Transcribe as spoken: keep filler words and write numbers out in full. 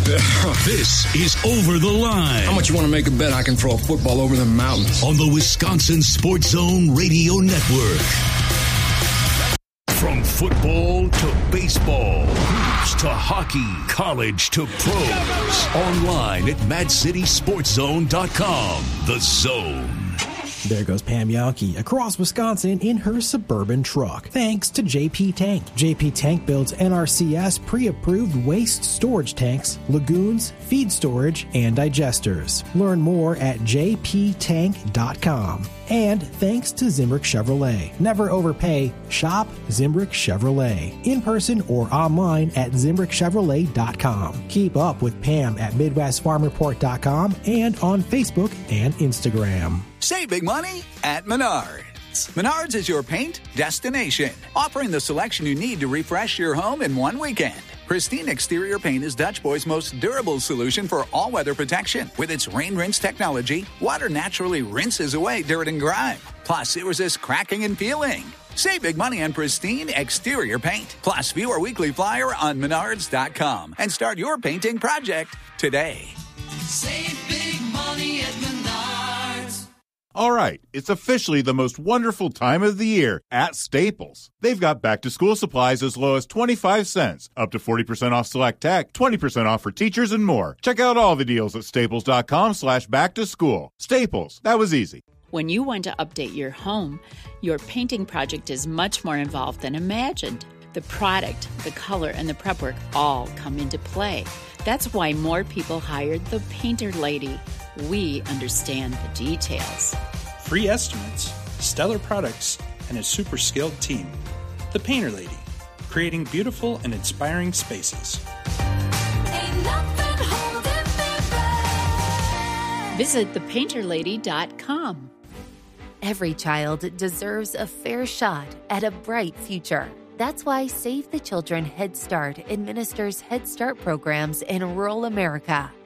This is Over the Line. How much you want to make a bet I can throw a football over the mountains? On the Wisconsin Sports Zone Radio Network. From football to baseball, hoops to hockey, college to pros. Online at mad city sports zone dot com. The Zone. There goes Pam Yonke across Wisconsin in her Suburban truck. Thanks to J P Tank. J P Tank builds N R C S pre-approved waste storage tanks, lagoons, feed storage, and digesters. Learn more at j p tank dot com. And thanks to Zimbrick Chevrolet. Never overpay. Shop Zimbrick Chevrolet. In person or online at zimbrick chevrolet dot com. Keep up with Pam at midwest farm report dot com and on Facebook and Instagram. Save big money at Menards. Menards is your paint destination, offering the selection you need to refresh your home in one weekend. Pristine Exterior Paint is Dutch Boy's most durable solution for all-weather protection. With its rain rinse technology, water naturally rinses away dirt and grime. Plus, it resists cracking and peeling. Save big money on Pristine Exterior Paint. Plus, view our weekly flyer on menards dot com and start your painting project today. Save big money at Menards. All right, it's officially the most wonderful time of the year at Staples. They've got back-to-school supplies as low as twenty-five cents, up to forty percent off select tech, twenty percent off for teachers, and more. Check out all the deals at staples dot com slash back to school. Staples, that was easy. When you want to update your home, your painting project is much more involved than imagined. The product, the color, and the prep work all come into play. That's why more people hired the Painter Lady. We understand the details. Free estimates, stellar products, and a super skilled team. The Painter Lady, creating beautiful and inspiring spaces. Ain't nothing holding me back. Visit the painter lady dot com. Every child deserves a fair shot at a bright future. That's why Save the Children Head Start administers Head Start programs in rural America.